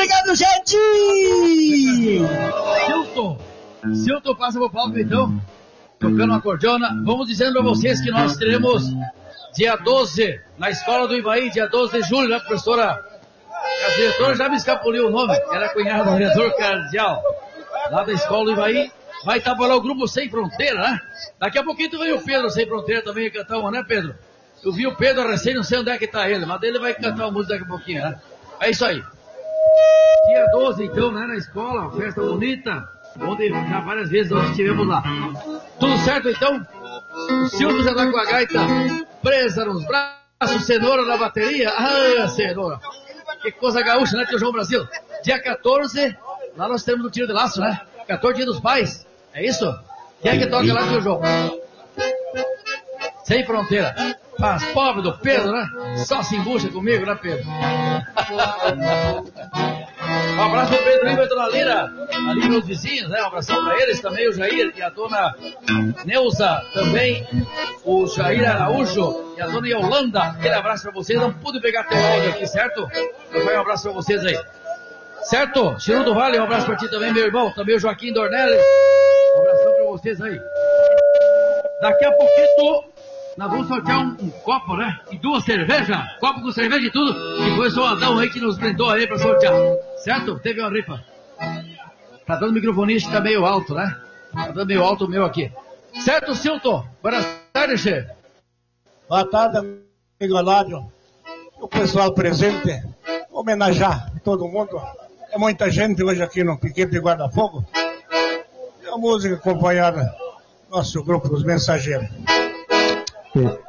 Obrigado, gente! Silton passa pro palco, então, tocando uma cordiona. Vamos dizendo pra vocês que nós teremos dia 12, na Escola do Ivaí, dia 12 de julho, né, professora? A diretora já me escapuliu o nome, era cunhada do vereador Cardial, lá da Escola do Ivaí. Vai estar para lá o grupo Sem Fronteira, né? Daqui a pouquinho tu vem o Pedro Sem Fronteira também cantar uma, né, Pedro? Eu vi o Pedro recém, não sei onde é que tá ele, mas ele vai cantar uma música daqui a pouquinho, né? É isso aí. Dia 12, então, né, na escola, festa bonita, onde já várias vezes nós estivemos lá. Tudo certo, então? O Silvio já tá com a gaita presa nos braços, cenoura na bateria. Ah, cenoura. Que coisa gaúcha, né, tio João Brasil? Dia 14, lá nós temos o tiro de laço, né? 14 Dia dos Pais, é isso? Quem é que toca lá, tio João? Sem Fronteira. Mas pobre do Pedro, né? Só se embucha comigo, né, Pedro? Um abraço pro Pedro e Dona Lira, ali meus vizinhos, né? Um abração pra eles também, o Jair e a dona Neuza também, o Jair Araújo e a dona Yolanda. Aquele abraço pra vocês, não pude pegar teu áudio aqui, certo? Eu vou um abraço pra vocês aí. Certo? Chiru do Vale, um abraço pra ti também, meu irmão. Também o Joaquim Dornelles. Um abração pra vocês aí. Daqui a pouquinho nós vamos sortear um copo, né? E 2 cervejas. Copo com cerveja e tudo. E foi só o Adão aí que nos brindou aí pra sortear. Certo? Teve uma rifa. Tá dando microfonista, tá meio alto, né? Tá dando meio alto o meu aqui. Certo, Silton? Boa tarde, chefe. Boa tarde, amigo Alário. O pessoal presente. Homenagear todo mundo. É muita gente hoje aqui no Piquete de Guarda-Fogo. E a música acompanhada nosso grupo dos mensageiros.